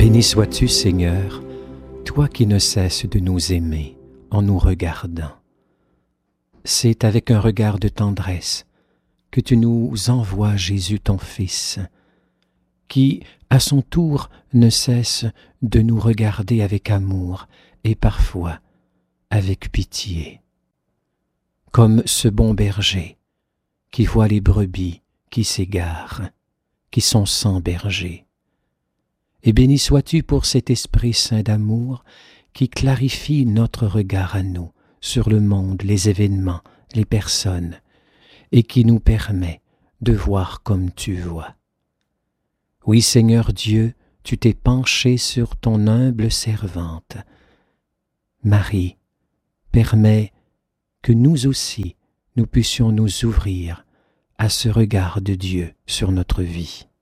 Béni sois-tu, Seigneur, toi qui ne cesses de nous aimer en nous regardant. C'est avec un regard de tendresse que tu nous envoies Jésus ton Fils, qui, à son tour, ne cesse de nous regarder avec amour et parfois avec pitié. Comme ce bon berger qui voit les brebis qui s'égarent, qui sont sans berger. Et béni sois-tu pour cet Esprit Saint d'amour qui clarifie notre regard à nous sur le monde, les événements, les personnes, et qui nous permet de voir comme tu vois. Oui, Seigneur Dieu, tu t'es penché sur ton humble servante. Marie, permets que nous aussi, nous puissions nous ouvrir à ce regard de Dieu sur notre vie.